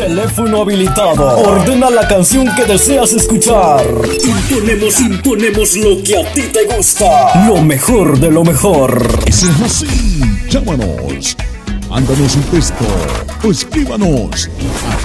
Teléfono habilitado. Ordena la canción que deseas escuchar. Imponemos lo que a ti te gusta. Lo mejor de lo mejor. Si es así, llámanos. Mándanos un texto o escríbanos a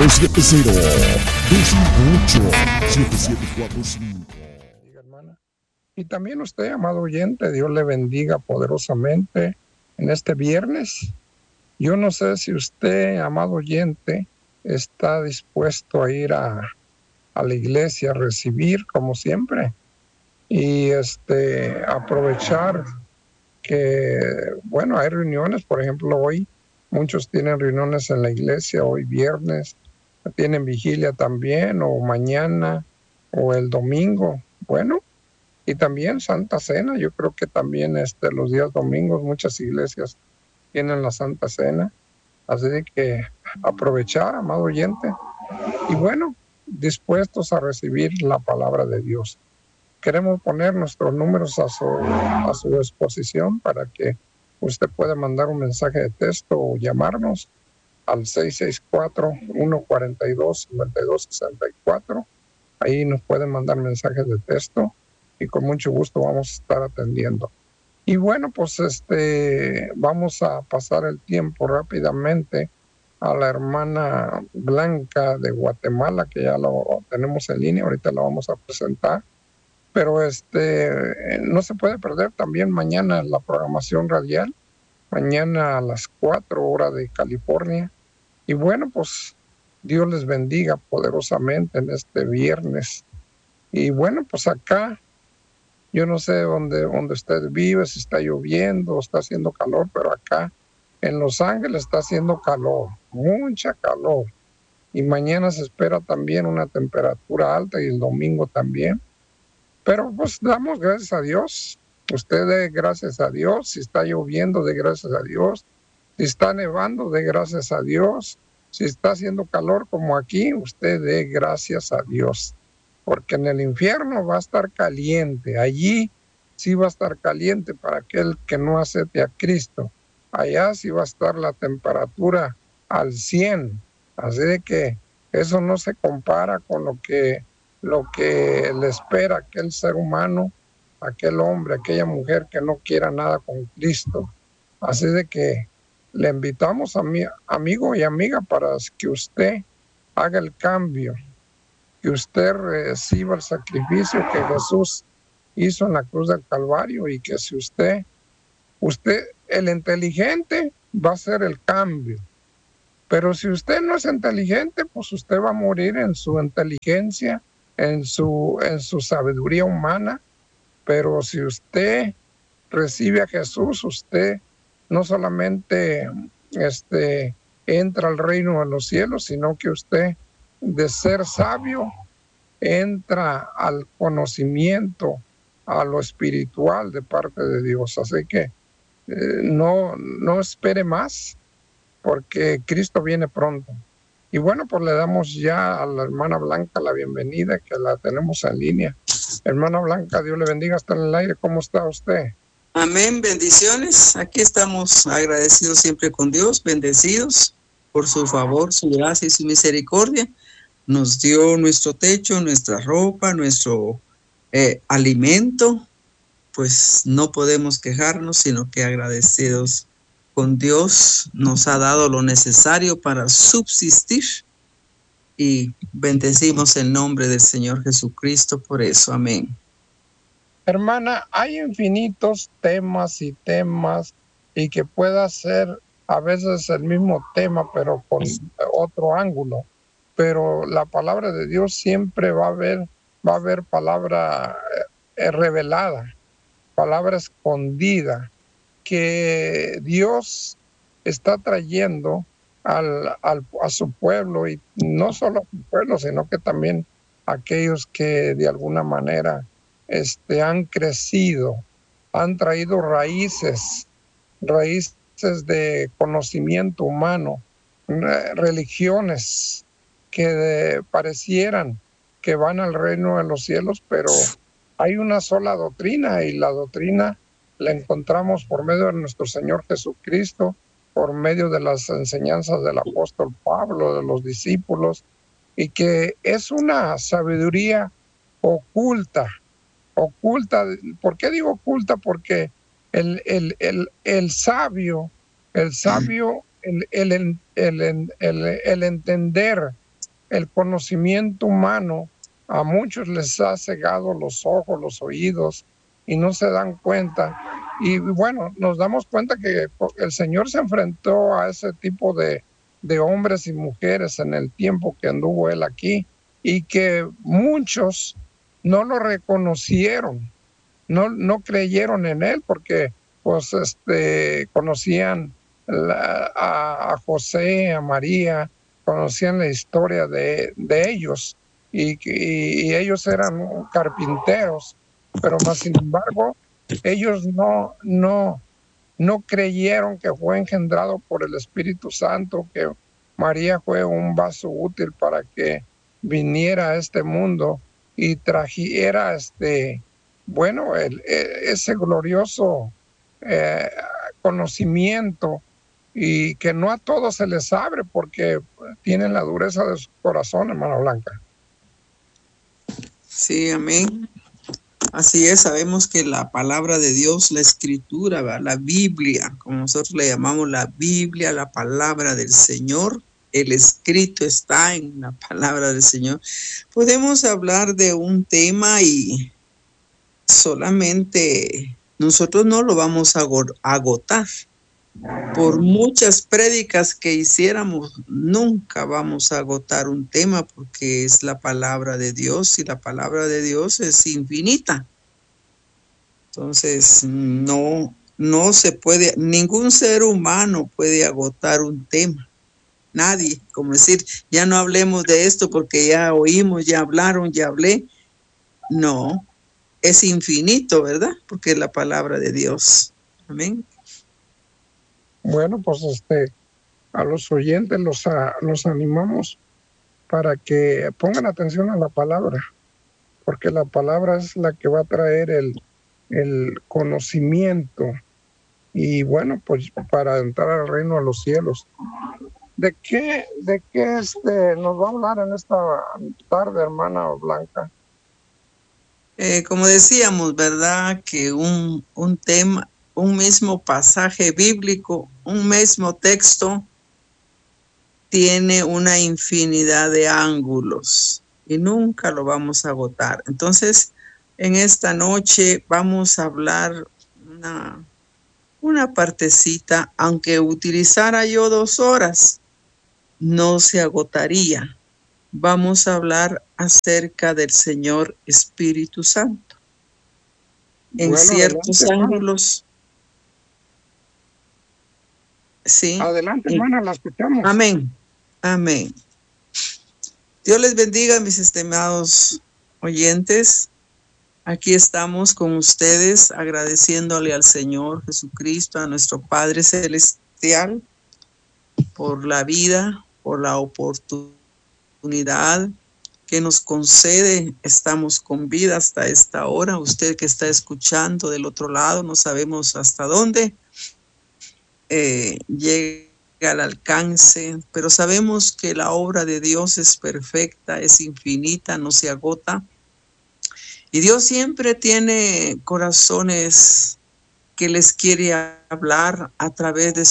470-258-7745. Hermana. Y también usted, amado oyente, Dios le bendiga poderosamente en este viernes. Yo no sé si usted, amado oyente, está dispuesto a ir a la iglesia a recibir, como siempre, y aprovechar que, bueno, hay reuniones, por ejemplo, hoy muchos tienen reuniones en la iglesia, hoy viernes, tienen vigilia también, o mañana, o el domingo, bueno, y también Santa Cena. Yo creo que también los días domingos muchas iglesias tienen la Santa Cena, así que aprovechar, amado oyente, y bueno, dispuestos a recibir la palabra de Dios. Queremos poner nuestros números a su disposición para que usted pueda mandar un mensaje de texto o llamarnos al 664-142-5264. Ahí nos pueden mandar mensajes de texto y con mucho gusto vamos a estar atendiendo. Y bueno, pues vamos a pasar el tiempo rápidamente a la hermana Blanca de Guatemala, que ya lo tenemos en línea, ahorita la vamos a presentar. Pero no se puede perder también mañana la programación radial, mañana a las 4 horas de California. Y bueno, pues Dios les bendiga poderosamente en este viernes. Y bueno, pues acá, yo no sé dónde usted vive, si está lloviendo o está haciendo calor, pero acá en Los Ángeles está haciendo calor, mucha calor. Y mañana se espera también una temperatura alta y el domingo también. Pero pues damos gracias a Dios. Usted dé gracias a Dios. Si está lloviendo, dé gracias a Dios. Si está nevando, dé gracias a Dios. Si está haciendo calor como aquí, usted dé gracias a Dios. Porque en el infierno va a estar caliente. Allí sí va a estar caliente para aquel que no acepte a Cristo. Allá sí va a estar la temperatura al 100. Así de que eso no se compara con lo que le espera a aquel ser humano, aquel hombre, aquella mujer que no quiera nada con Cristo. Así de que le invitamos a mi amigo y amiga para que usted haga el cambio, que usted reciba el sacrificio que Jesús hizo en la cruz del Calvario, y que si usted, el inteligente, va a hacer el cambio. Pero si usted no es inteligente, pues usted va a morir en su inteligencia, en su sabiduría humana. Pero si usted recibe a Jesús, usted no solamente entra al reino de los cielos, sino que usted, de ser sabio, entra al conocimiento, a lo espiritual de parte de Dios. Así que no espere más, porque Cristo viene pronto. Y bueno, pues le damos ya a la hermana Blanca la bienvenida, que la tenemos en línea. Hermana Blanca, Dios le bendiga, está en el aire. ¿Cómo está usted? Amén, bendiciones. Aquí estamos agradecidos siempre con Dios, bendecidos por su favor, su gracia y su misericordia. Nos dio nuestro techo, nuestra ropa, nuestro alimento. Pues no podemos quejarnos, sino que agradecidos con Dios. Nos ha dado lo necesario para subsistir, y bendecimos el nombre del Señor Jesucristo por eso. Amén. Hermana, hay infinitos temas, y que pueda ser a veces el mismo tema, pero con otro ángulo. Pero la palabra de Dios siempre va a haber palabra revelada, palabra escondida, que Dios está trayendo a su pueblo, y no solo a su pueblo, sino que también a aquellos que de alguna manera han crecido, han traído raíces de conocimiento humano, religiones que parecieran que van al reino de los cielos, pero hay una sola doctrina, y la doctrina la encontramos por medio de nuestro Señor Jesucristo, por medio de las enseñanzas del apóstol Pablo, de los discípulos, y que es una sabiduría oculta. ¿Por qué digo oculta? Porque el sabio, el entender el conocimiento humano, a muchos les ha cegado los ojos, los oídos, y no se dan cuenta. Y bueno, nos damos cuenta que el Señor se enfrentó a ese tipo de hombres y mujeres en el tiempo que anduvo Él aquí, y que muchos no lo reconocieron, no creyeron en Él, porque pues conocían a José, a María, conocían la historia de ellos, y ellos eran carpinteros, pero más sin embargo ellos no creyeron que fue engendrado por el Espíritu Santo, que María fue un vaso útil para que viniera a este mundo y trajera ese glorioso conocimiento, y que no a todos se les abre porque tienen la dureza de su corazón, hermana Blanca. Sí, amén. Así es, sabemos que la palabra de Dios, la escritura, ¿verdad? La Biblia, como nosotros le llamamos la Biblia, la palabra del Señor, el escrito está en la palabra del Señor. Podemos hablar de un tema y solamente nosotros no lo vamos a agotar. Por muchas prédicas que hiciéramos, nunca vamos a agotar un tema, porque es la palabra de Dios, y la palabra de Dios es infinita. Entonces, no se puede, ningún ser humano puede agotar un tema. Nadie, como decir, ya no hablemos de esto porque ya oímos, ya hablaron, ya hablé. No, es infinito, ¿verdad? Porque es la palabra de Dios. Amén. Bueno, pues a los oyentes los animamos para que pongan atención a la palabra, porque la palabra es la que va a traer el conocimiento, y bueno, pues para entrar al reino de los cielos. ¿De qué nos va a hablar en esta tarde, hermana Blanca? Como decíamos, ¿verdad? Que un tema, un mismo pasaje bíblico, un mismo texto, tiene una infinidad de ángulos y nunca lo vamos a agotar. Entonces, en esta noche vamos a hablar una partecita, aunque utilizara yo 2 horas, no se agotaría. Vamos a hablar acerca del Señor Espíritu Santo. En ciertos ángulos. Sí. Adelante, hermana, la escuchamos. Amén. Amén. Dios les bendiga, mis estimados oyentes. Aquí estamos con ustedes agradeciéndole al Señor Jesucristo, a nuestro Padre Celestial, por la vida, por la oportunidad que nos concede. Estamos con vida hasta esta hora. Usted que está escuchando del otro lado, no sabemos hasta dónde llega al alcance, pero sabemos que la obra de Dios es perfecta, es infinita, no se agota. Y Dios siempre tiene corazones que les quiere hablar a través de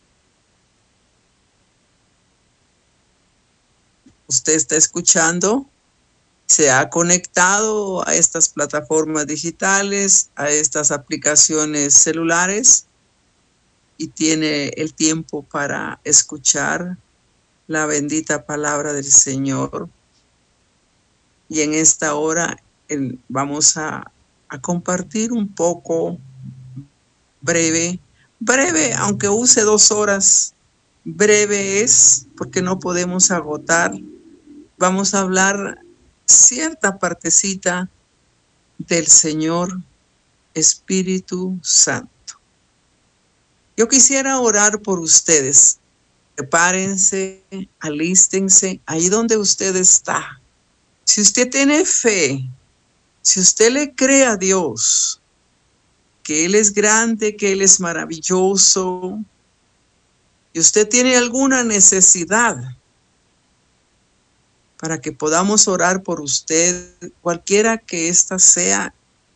usted está escuchando, se ha conectado a estas plataformas digitales, a estas aplicaciones celulares, y tiene el tiempo para escuchar la bendita palabra del Señor. Y en esta hora vamos a compartir un poco breve, aunque use 2 horas, breve es, porque no podemos agotar. Vamos a hablar cierta partecita del Señor Espíritu Santo. Yo quisiera orar por ustedes. Prepárense, alístense ahí donde usted está. Si usted tiene fe, si usted le cree a Dios, que Él es grande, que Él es maravilloso, y usted tiene alguna necesidad, para que podamos orar por usted, cualquiera que ésta sea,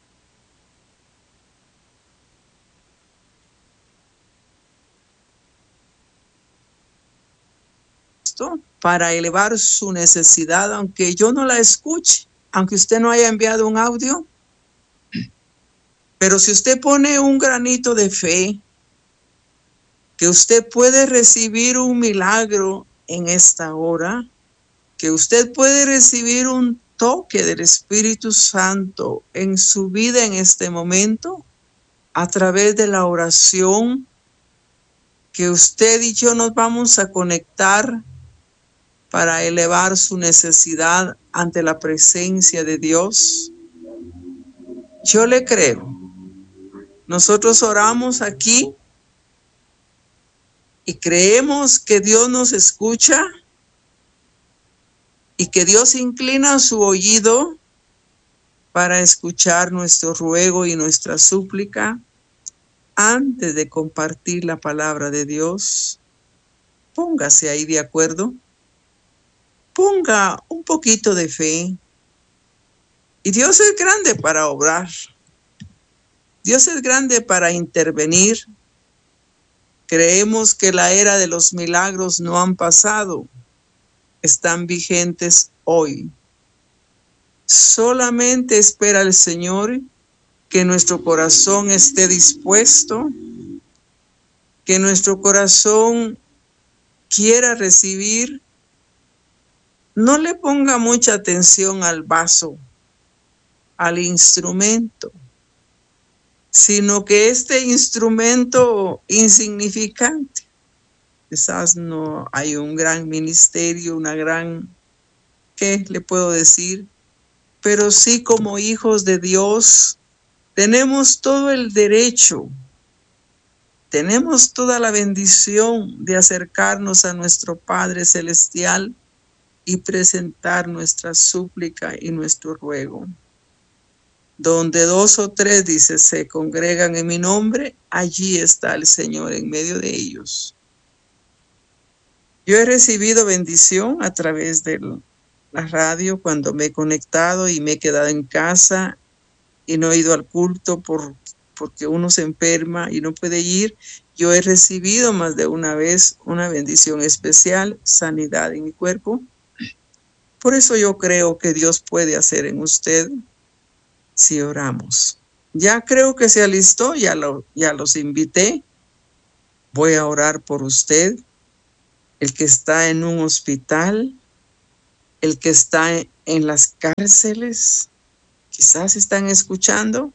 para elevar su necesidad, aunque yo no la escuche, aunque usted no haya enviado un audio. Pero si usted pone un granito de fe, que usted puede recibir un milagro en esta hora, que usted puede recibir un toque del Espíritu Santo en su vida en este momento, a través de la oración, que usted y yo nos vamos a conectar para elevar su necesidad ante la presencia de Dios. Yo le creo. Nosotros oramos aquí y creemos que Dios nos escucha y que Dios inclina su oído para escuchar nuestro ruego y nuestra súplica. Antes de compartir la palabra de Dios, póngase ahí de acuerdo. Ponga un poquito de fe. Y Dios es grande para obrar. Dios es grande para intervenir. Creemos que la era de los milagros no han pasado. Están vigentes hoy. Solamente espera el Señor que nuestro corazón esté dispuesto, que nuestro corazón quiera recibir. No le ponga mucha atención al vaso, al instrumento, sino que este instrumento insignificante, quizás no hay un gran ministerio, una gran, ¿qué le puedo decir? Pero sí, como hijos de Dios, tenemos todo el derecho, tenemos toda la bendición de acercarnos a nuestro Padre Celestial y presentar nuestra súplica y nuestro ruego. Donde 2 o 3, dice, se congregan en mi nombre, allí está el Señor en medio de ellos. Yo he recibido bendición a través de la radio cuando me he conectado y me he quedado en casa y no he ido al culto porque uno se enferma y no puede ir. Yo he recibido más de una vez una bendición especial, sanidad en mi cuerpo. Por eso yo creo que Dios puede hacer en usted si oramos. Ya creo que se alistó, ya los invité. Voy a orar por usted, el que está en un hospital, el que está en las cárceles, quizás están escuchando,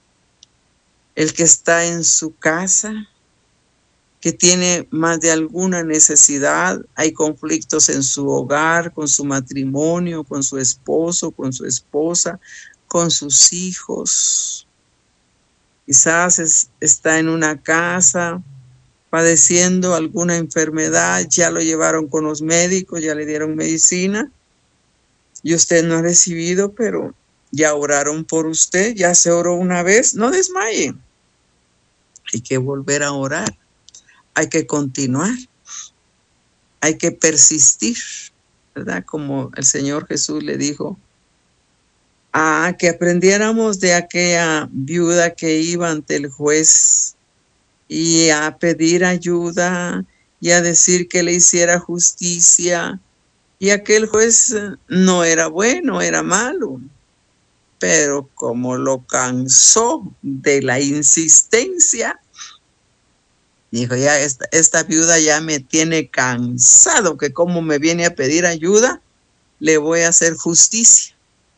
el que está en su casa, que tiene más de alguna necesidad, hay conflictos en su hogar, con su matrimonio, con su esposo, con su esposa, con sus hijos. Quizás está en una casa padeciendo alguna enfermedad, ya lo llevaron con los médicos, ya le dieron medicina y usted no ha recibido, pero ya oraron por usted, ya se oró una vez. No desmaye, hay que volver a orar. Hay que continuar, hay que persistir, ¿verdad? Como el Señor Jesús le dijo, que aprendiéramos de aquella viuda que iba ante el juez y a pedir ayuda y a decir que le hiciera justicia. Y aquel juez no era bueno, era malo, pero como lo cansó de la insistencia, dijo, ya esta viuda ya me tiene cansado, que como me viene a pedir ayuda, le voy a hacer justicia.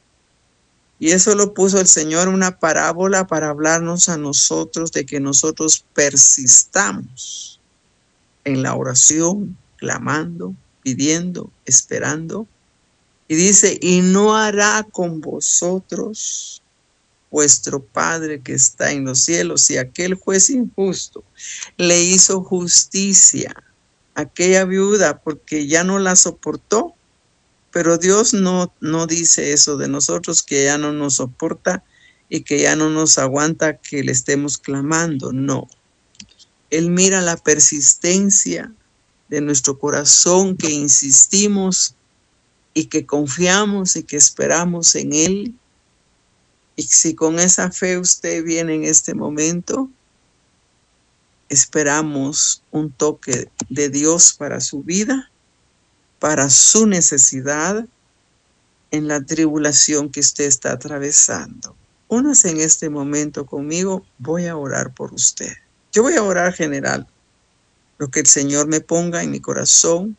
Y eso lo puso el Señor una parábola para hablarnos a nosotros de que nosotros persistamos en la oración, clamando, pidiendo, esperando. Y dice, y no hará con vosotros vuestro Padre que está en los cielos. Si aquel juez injusto le hizo justicia a aquella viuda porque ya no la soportó, pero Dios no dice eso de nosotros, que ya no nos soporta y que ya no nos aguanta que le estemos clamando. No. Él mira la persistencia de nuestro corazón, que insistimos y que confiamos y que esperamos en Él. Y si con esa fe usted viene en este momento, esperamos un toque de Dios para su vida, para su necesidad, en la tribulación que usted está atravesando. Únase en este momento conmigo, voy a orar por usted. Yo voy a orar general, lo que el Señor me ponga en mi corazón.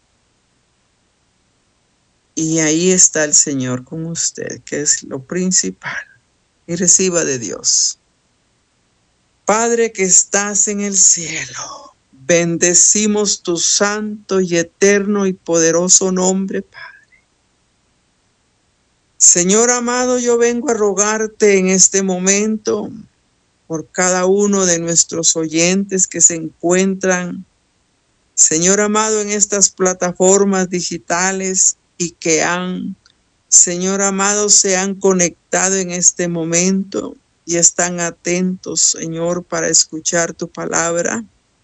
Y ahí está el Señor con usted, que es lo principal. Y reciba de Dios. Padre que estás en el cielo, bendecimos tu santo y eterno y poderoso nombre, Padre. Señor amado, yo vengo a rogarte en este momento por cada uno de nuestros oyentes que se encuentran, Señor amado, en estas plataformas digitales y que Señor amado, se han conectado en este momento y están atentos, Señor, para escuchar tu palabra.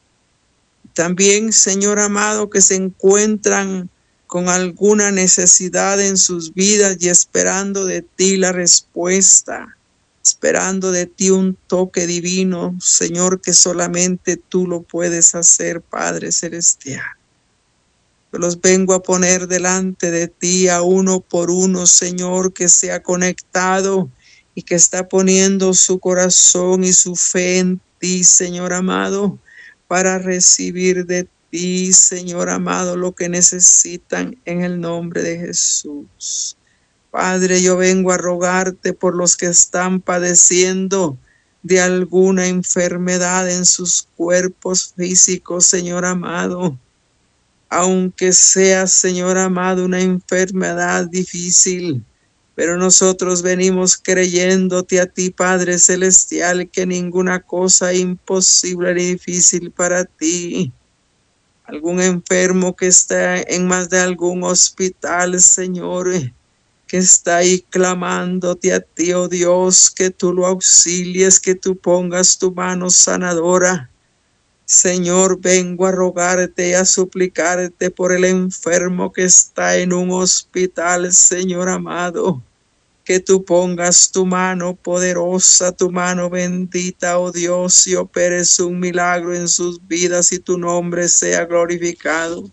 También, Señor amado, que se encuentran con alguna necesidad en sus vidas y esperando de ti la respuesta, esperando de ti un toque divino, Señor, que solamente tú lo puedes hacer, Padre Celestial. Yo los vengo a poner delante de ti a uno por uno, Señor, que se ha conectado y que está poniendo su corazón y su fe en ti, Señor amado, para recibir de ti, Señor amado, lo que necesitan en el nombre de Jesús. Padre, yo vengo a rogarte por los que están padeciendo de alguna enfermedad en sus cuerpos físicos, Señor amado. Aunque sea, Señor amado, una enfermedad difícil, pero nosotros venimos creyéndote a ti, Padre Celestial, que ninguna cosa es imposible ni difícil para ti. Algún enfermo que está en más de algún hospital, Señor, que está ahí clamándote a ti, oh Dios, que tú lo auxilies, que tú pongas tu mano sanadora. Señor, vengo a rogarte y a suplicarte por el enfermo que está en un hospital, Señor amado, que tú pongas tu mano poderosa, tu mano bendita, oh Dios, y operes un milagro en sus vidas y tu nombre sea glorificado.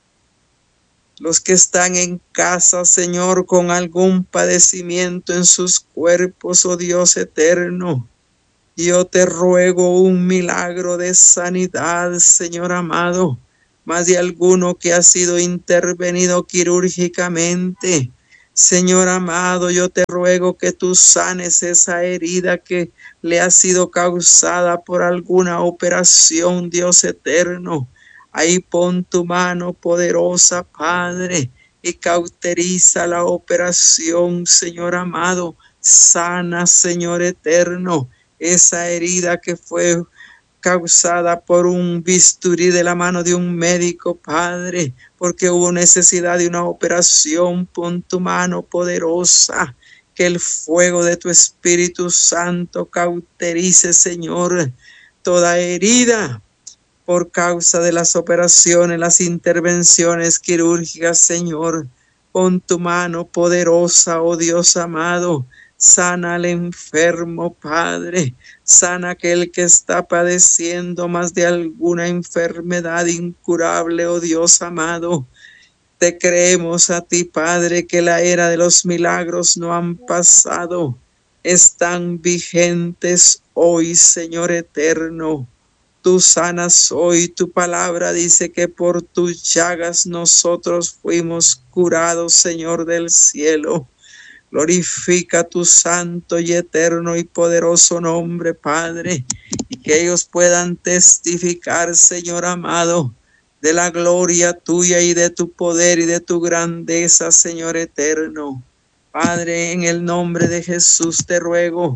Los que están en casa, Señor, con algún padecimiento en sus cuerpos, oh Dios eterno, yo te ruego un milagro de sanidad, Señor amado, más de alguno que ha sido intervenido quirúrgicamente. Señor amado, yo te ruego que tú sanes esa herida que le ha sido causada por alguna operación, Dios eterno. Ahí pon tu mano poderosa, Padre, y cauteriza la operación, Señor amado. Sana, Señor eterno, esa herida que fue causada por un bisturí de la mano de un médico, Padre, porque hubo necesidad de una operación. Pon tu mano poderosa, que el fuego de tu Espíritu Santo cauterice, Señor, toda herida por causa de las operaciones, las intervenciones quirúrgicas, Señor. Pon tu mano poderosa, oh Dios amado. Sana al enfermo, Padre. Sana aquel que está padeciendo más de alguna enfermedad incurable, oh Dios amado. Te creemos a ti, Padre, que la era de los milagros no han pasado. Están vigentes hoy, Señor eterno. Tú sanas hoy. Tu palabra dice que por tus llagas nosotros fuimos curados, Señor del cielo. Glorifica tu santo y eterno y poderoso nombre, Padre, y que ellos puedan testificar, Señor amado, de la gloria tuya y de tu poder y de tu grandeza, Señor eterno. Padre, en el nombre de Jesús te ruego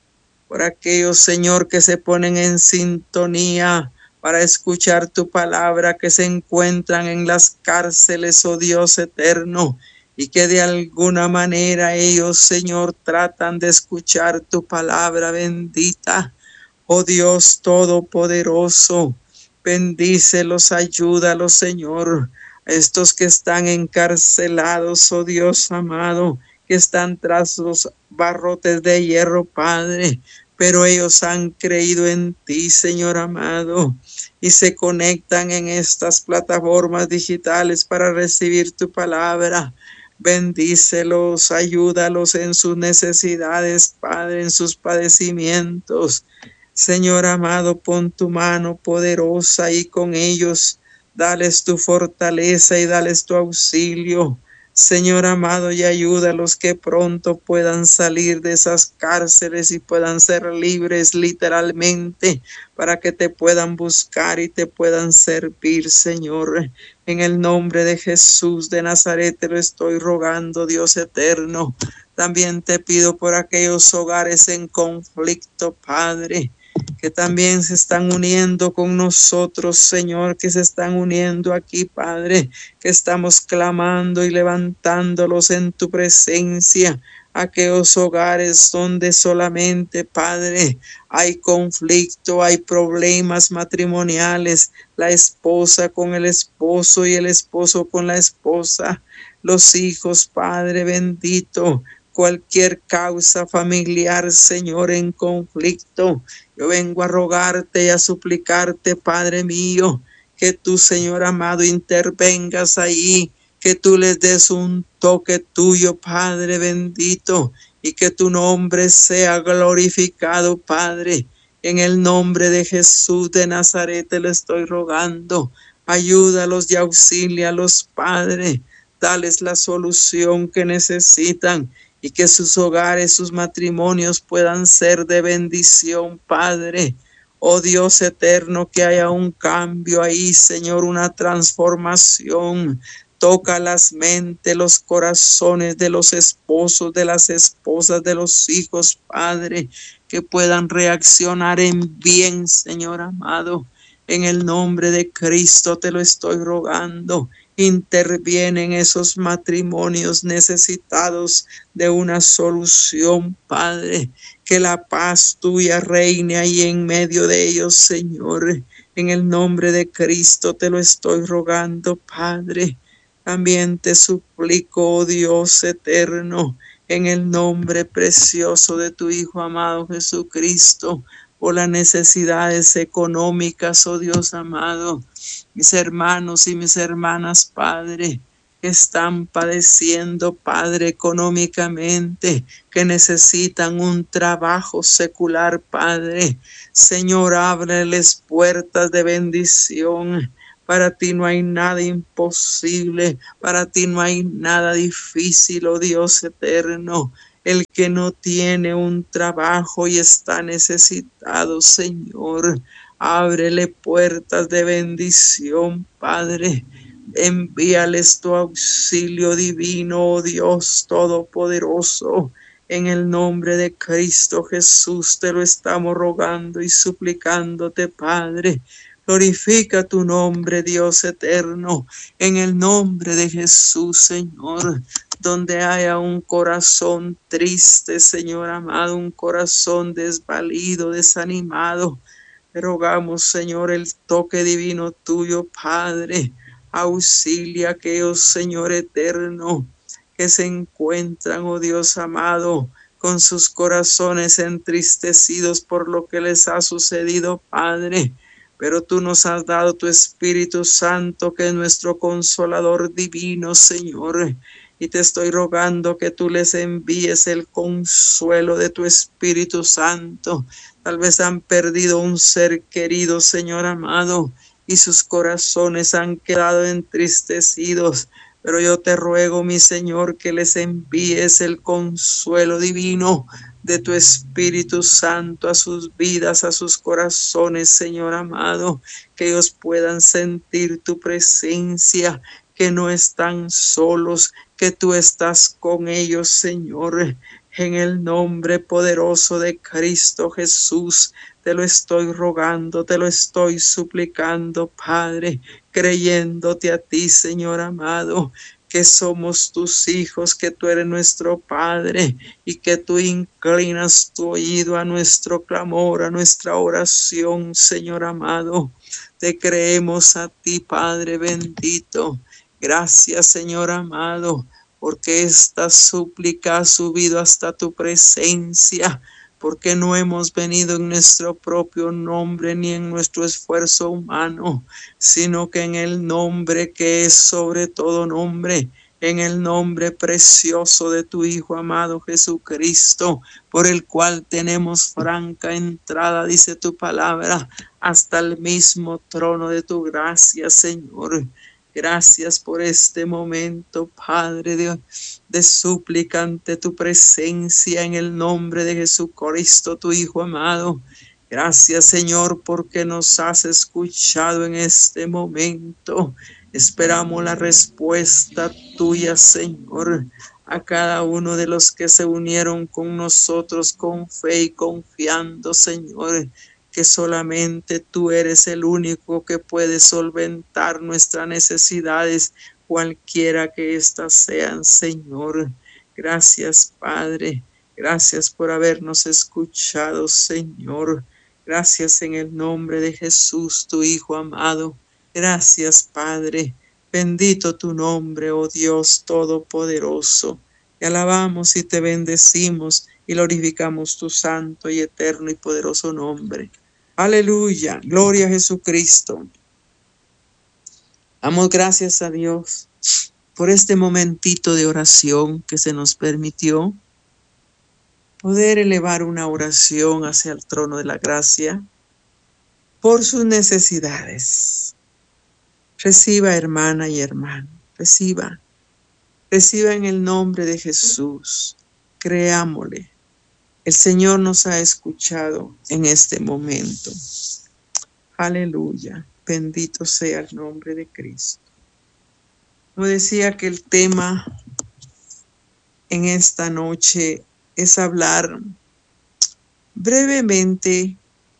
por aquellos, Señor, que se ponen en sintonía para escuchar tu palabra, que se encuentran en las cárceles, oh Dios eterno, y que de alguna manera ellos, Señor, tratan de escuchar tu palabra bendita. Oh Dios todopoderoso, Bendícelos, ayúdalos, Señor. Estos que están encarcelados, oh Dios amado, que están tras los barrotes de hierro, Padre, pero ellos han creído en ti, Señor amado, y se conectan en estas plataformas digitales para recibir tu palabra. Bendícelos, ayúdalos en sus necesidades, Padre, en sus padecimientos. Señor amado, pon tu mano poderosa ahí con ellos. Dales tu fortaleza y dales tu auxilio. Señor amado, y ayuda a los que pronto puedan salir de esas cárceles y puedan ser libres literalmente, para que te puedan buscar y te puedan servir, Señor. En el nombre de Jesús de Nazaret te lo estoy rogando, Dios eterno. También te pido por aquellos hogares en conflicto, Padre, que también se están uniendo con nosotros, Señor, que se están uniendo aquí, Padre, que estamos clamando y levantándolos en tu presencia. Aquellos hogares donde solamente, Padre, hay conflicto, hay problemas matrimoniales, la esposa con el esposo y el esposo con la esposa, los hijos, Padre bendito, cualquier causa familiar, Señor, en conflicto. Yo vengo a rogarte y a suplicarte, Padre mío, que tú, Señor amado, intervengas ahí, que tú les des un toque tuyo, Padre bendito, y que tu nombre sea glorificado, Padre. En el nombre de Jesús de Nazaret te lo estoy rogando. Ayúdalos y auxílialos, Padre. Dales la solución que necesitan y que sus hogares, sus matrimonios puedan ser de bendición, Padre. Oh Dios eterno, que haya un cambio ahí, Señor, una transformación. Toca las mentes, los corazones de los esposos, de las esposas, de los hijos, Padre, que puedan reaccionar en bien, Señor amado. En el nombre de Cristo te lo estoy rogando. Interviene en esos matrimonios necesitados de una solución, Padre. Que la paz tuya reine ahí en medio de ellos, Señor. En el nombre de Cristo te lo estoy rogando, Padre. También te suplico, oh Dios eterno, en el nombre precioso de tu Hijo amado Jesucristo, por las necesidades económicas, oh Dios amado, mis hermanos y mis hermanas, Padre, que están padeciendo, Padre, económicamente, que necesitan un trabajo secular, Padre. Señor, ábreles puertas de bendición. Para ti no hay nada imposible, para ti no hay nada difícil, oh Dios eterno. El que no tiene un trabajo y está necesitado, Señor, ábrele puertas de bendición, Padre. Envíales tu auxilio divino, oh Dios todopoderoso. En el nombre de Cristo Jesús te lo estamos rogando y suplicándote, Padre. Glorifica tu nombre, Dios eterno, en el nombre de Jesús, Señor. Donde haya un corazón triste, Señor amado, un corazón desvalido, desanimado, te rogamos, Señor, el toque divino tuyo, Padre. Auxilia a aquellos, Señor eterno, que se encuentran, oh Dios amado, con sus corazones entristecidos por lo que les ha sucedido, Padre. Pero tú nos has dado tu Espíritu Santo, que es nuestro consolador divino, Señor. Y te estoy rogando que tú les envíes el consuelo de tu Espíritu Santo. Tal vez han perdido un ser querido, Señor amado, y sus corazones han quedado entristecidos. Pero yo te ruego, mi Señor, que les envíes el consuelo divino de tu Espíritu Santo a sus vidas, a sus corazones, Señor amado, que ellos puedan sentir tu presencia, que no están solos, que tú estás con ellos, Señor. En el nombre poderoso de Cristo Jesús, te lo estoy rogando, te lo estoy suplicando, Padre, creyéndote a ti, Señor amado, que somos tus hijos, que tú eres nuestro Padre y que tú inclinas tu oído a nuestro clamor, a nuestra oración, Señor amado. Te creemos a ti, Padre bendito. Gracias, Señor amado, porque esta súplica ha subido hasta tu presencia, porque no hemos venido en nuestro propio nombre ni en nuestro esfuerzo humano, sino que en el nombre que es sobre todo nombre, en el nombre precioso de tu Hijo amado Jesucristo, por el cual tenemos franca entrada, dice tu palabra, hasta el mismo trono de tu gracia, Señor. Gracias por este momento, Padre de súplica ante tu presencia en el nombre de Jesucristo, tu Hijo amado. Gracias, Señor, porque nos has escuchado en este momento. Esperamos la respuesta tuya, Señor, a cada uno de los que se unieron con nosotros con fe y confiando, Señor, que solamente tú eres el único que puede solventar nuestras necesidades, cualquiera que éstas sean, Señor. Gracias, Padre. Gracias por habernos escuchado, Señor. Gracias en el nombre de Jesús, tu Hijo amado. Gracias, Padre. Bendito tu nombre, oh Dios Todopoderoso. Te alabamos y te bendecimos y glorificamos tu santo y eterno y poderoso nombre. Aleluya, gloria a Jesucristo. Damos gracias a Dios por este momentito de oración que se nos permitió poder elevar una oración hacia el trono de la gracia por sus necesidades. Reciba, hermana y hermano, reciba en el nombre de Jesús. Creámosle. El Señor nos ha escuchado en este momento. Aleluya. Bendito sea el nombre de Cristo. Como decía que el tema en esta noche es hablar brevemente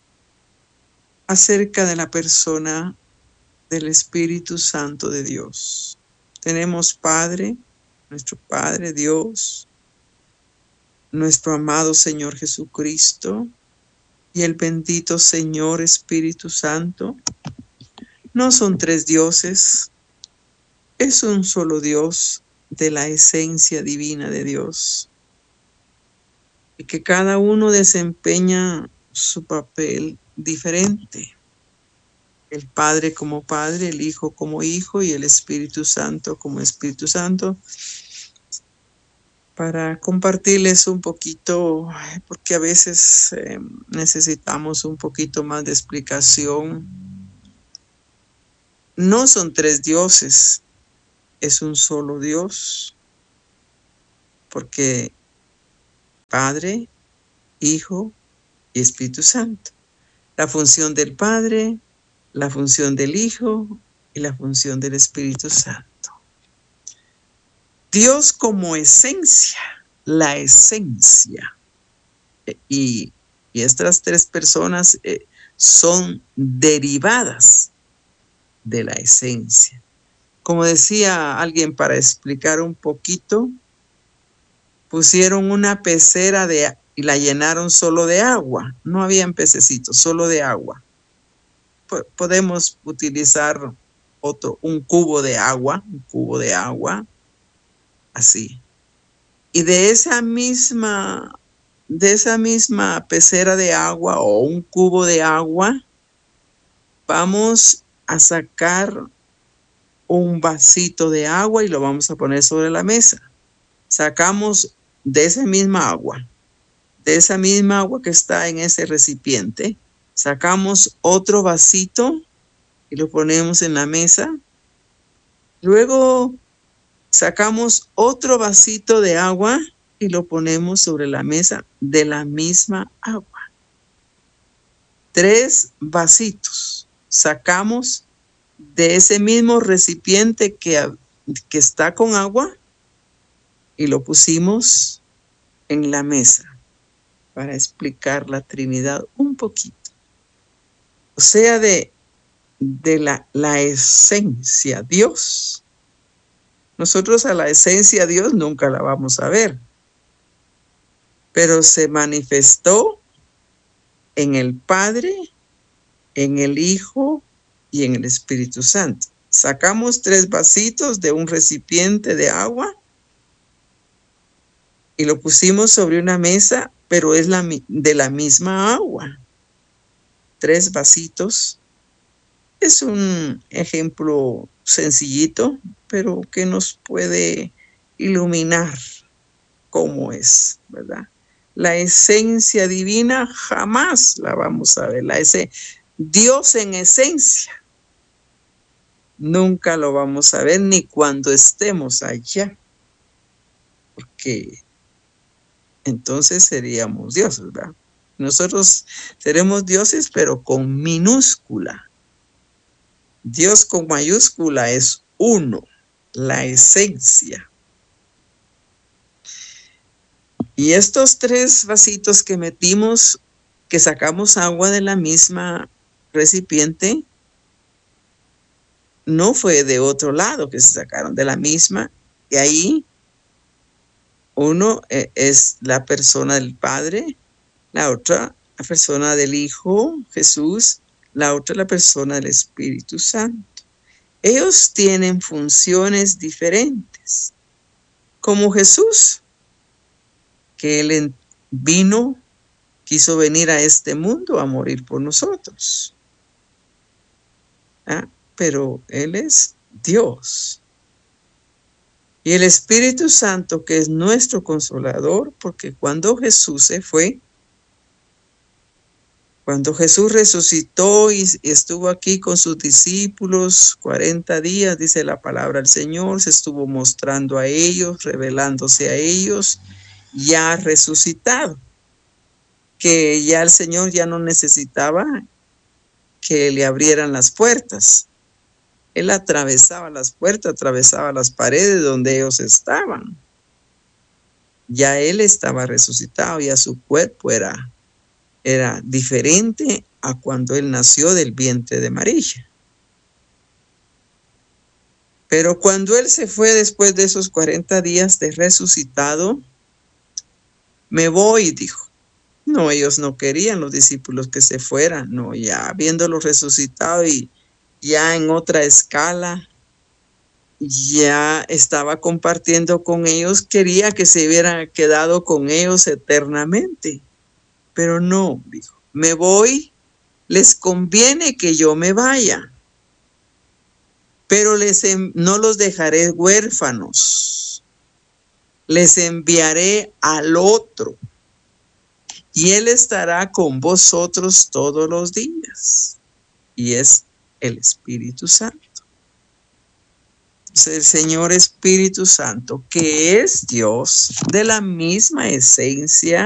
acerca de la persona del Espíritu Santo de Dios. Tenemos Padre, nuestro Padre Dios, nuestro amado Señor Jesucristo y el bendito Señor Espíritu Santo. No son tres dioses, es un solo Dios de la esencia divina de Dios, y que cada uno desempeña su papel diferente. El Padre como Padre, el Hijo como Hijo y el Espíritu Santo como Espíritu Santo. Para compartirles un poquito, porque a veces necesitamos un poquito más de explicación. No son tres dioses, es un solo Dios, porque Padre, Hijo y Espíritu Santo. La función del Padre, la función del Hijo y la función del Espíritu Santo. Dios como esencia, la esencia. Y estas tres personas son derivadas de la esencia. Como decía alguien, para explicar un poquito, pusieron una pecera y la llenaron solo de agua. No habían pececitos, solo de agua. Podemos utilizar un cubo de agua, así. Y de esa misma pecera de agua o un cubo de agua, vamos a sacar un vasito de agua y lo vamos a poner sobre la mesa. Sacamos de esa misma agua que está en ese recipiente, sacamos otro vasito y lo ponemos en la mesa. Luego sacamos otro vasito de agua y lo ponemos sobre la mesa de la misma agua. 3 vasitos sacamos de ese mismo recipiente que está con agua y lo pusimos en la mesa para explicar la Trinidad un poquito. O sea, de la esencia Dios. Nosotros a la esencia Dios nunca la vamos a ver, pero se manifestó en el Padre, en el Hijo y en el Espíritu Santo. Sacamos 3 vasitos de un recipiente de agua y lo pusimos sobre una mesa, pero es de la misma agua. 3 vasitos. Es un ejemplo sencillito, pero que nos puede iluminar cómo es, ¿verdad? La esencia divina jamás la vamos a ver. Dios en esencia nunca lo vamos a ver, ni cuando estemos allá, porque entonces seríamos dioses, ¿verdad? Nosotros seremos dioses, pero con minúscula. Dios con mayúscula es uno, la esencia. Y estos 3 vasitos que metimos, que sacamos agua de la misma recipiente, no fue de otro lado que se sacaron, de la misma. Y ahí uno es la persona del Padre, la otra la persona del Hijo, Jesús, la otra la persona del Espíritu Santo. Ellos tienen funciones diferentes. Como Jesús, que Él quiso venir a este mundo a morir por nosotros. Pero Él es Dios. Y el Espíritu Santo, que es nuestro consolador, porque cuando Jesús se fue, cuando Jesús resucitó y estuvo aquí con sus discípulos 40 días, dice la palabra del Señor, se estuvo mostrando a ellos, revelándose a ellos, ya resucitado, que ya el Señor ya no necesitaba que le abrieran las puertas. Él atravesaba las puertas, atravesaba las paredes donde ellos estaban. Ya Él estaba resucitado, ya su cuerpo era diferente a cuando Él nació del vientre de María. Pero cuando Él se fue después de esos 40 días de resucitado, me voy, dijo. No, ellos no querían, los discípulos, que se fueran. No, ya viéndolo resucitado y ya en otra escala, ya estaba compartiendo con ellos, quería que se hubiera quedado con ellos eternamente. Pero no, dijo, me voy, les conviene que yo me vaya, pero no los dejaré huérfanos, les enviaré al otro, y Él estará con vosotros todos los días, y es el Espíritu Santo. Entonces, el Señor Espíritu Santo, que es Dios, de la misma esencia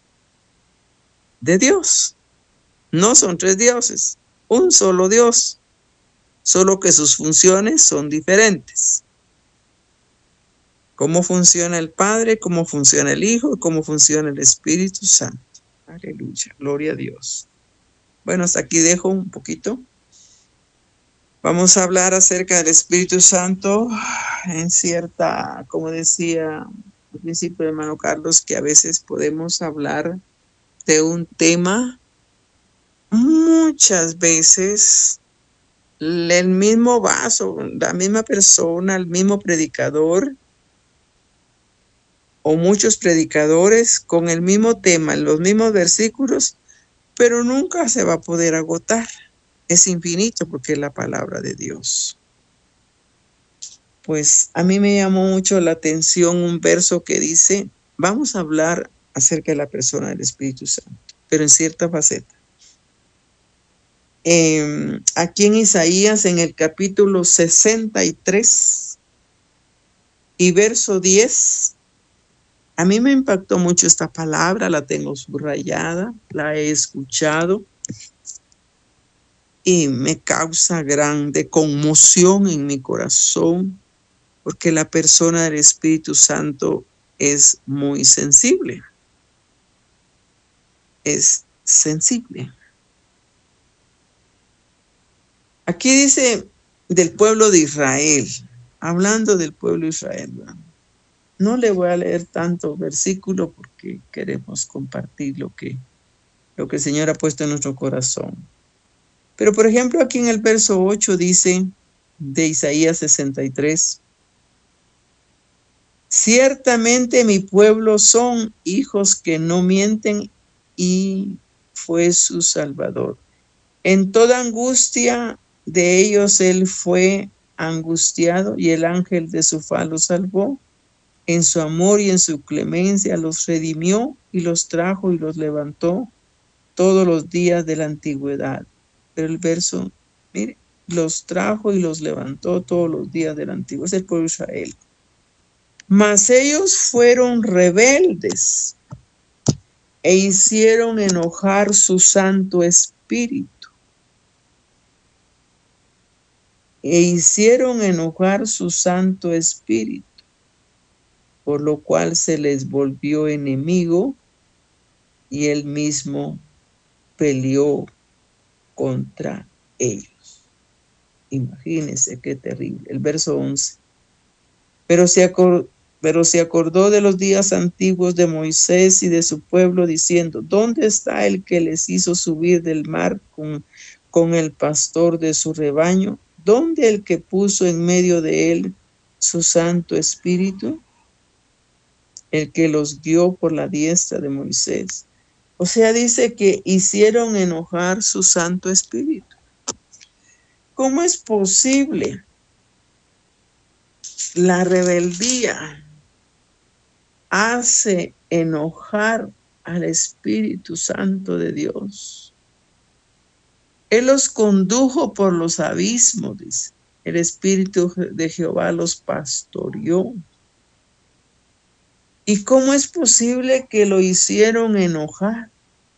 de Dios. No son 3 dioses, un solo Dios, solo que sus funciones son diferentes. Cómo funciona el Padre, cómo funciona el Hijo, cómo funciona el Espíritu Santo. Aleluya, gloria a Dios. Bueno, hasta aquí dejo un poquito. Vamos a hablar acerca del Espíritu Santo en cierta, como decía al principio el hermano Carlos, que a veces podemos hablar de un tema, muchas veces el mismo vaso, la misma persona, el mismo predicador o muchos predicadores con el mismo tema, los mismos versículos, pero nunca se va a poder agotar. Es infinito porque es la palabra de Dios. Pues a mí me llamó mucho la atención un verso que dice, vamos a hablar acerca de la persona del Espíritu Santo, pero en cierta faceta. Aquí en Isaías, en el capítulo 63 y verso 10, a mí me impactó mucho esta palabra, la tengo subrayada, la he escuchado y me causa grande conmoción en mi corazón, porque la persona del Espíritu Santo es muy sensible. Es sensible. Aquí dice del pueblo de Israel, hablando del pueblo de Israel. No le voy a leer tanto versículo porque queremos compartir lo que el Señor ha puesto en nuestro corazón. Pero por ejemplo aquí en el verso 8 dice de Isaías 63, ciertamente mi pueblo son hijos que no mienten y fue su Salvador. En toda angustia de ellos él fue angustiado y el ángel de su faz los salvó. En su amor y en su clemencia los redimió y los trajo y los levantó todos los días de la antigüedad. Pero el verso, mire, los trajo y los levantó todos los días de la antigüedad. Es el pueblo de Israel. Mas ellos fueron rebeldes e hicieron enojar su Santo Espíritu. E hicieron enojar su Santo Espíritu, por lo cual se les volvió enemigo y él mismo peleó contra ellos. Imagínense qué terrible. El verso 11. Pero se acordó de los días antiguos de Moisés y de su pueblo, diciendo, ¿dónde está el que les hizo subir del mar con el pastor de su rebaño? ¿Dónde el que puso en medio de él su Santo Espíritu? El que los guió por la diestra de Moisés. O sea, dice que hicieron enojar su Santo Espíritu. ¿Cómo es posible? La rebeldía hace enojar al Espíritu Santo de Dios. Él los condujo por los abismos, dice. El Espíritu de Jehová los pastoreó. ¿Y cómo es posible que lo hicieron enojar?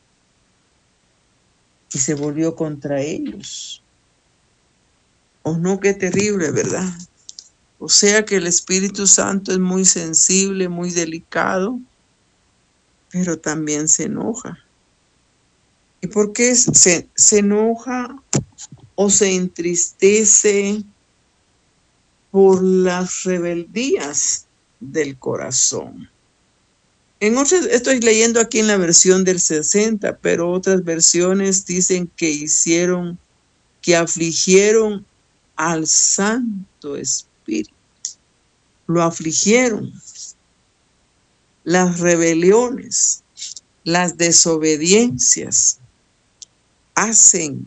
Y se volvió contra ellos. ¿O no? Qué terrible, ¿verdad? O sea que el Espíritu Santo es muy sensible, muy delicado, pero también se enoja. ¿Y por qué se enoja o se entristece? Por las rebeldías del corazón. Estoy leyendo aquí en la versión del 60, pero otras versiones dicen que afligieron al Santo Espíritu. Lo afligieron. Las rebeliones, las desobediencias hacen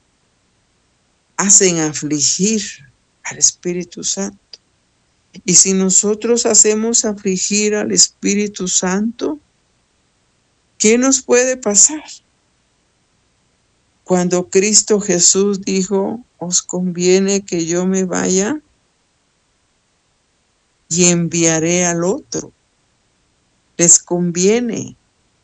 afligir al Espíritu Santo. Y si nosotros hacemos afligir al Espíritu Santo, ¿qué nos puede pasar? Cuando Cristo Jesús dijo, os conviene que yo me vaya y enviaré al otro. Les conviene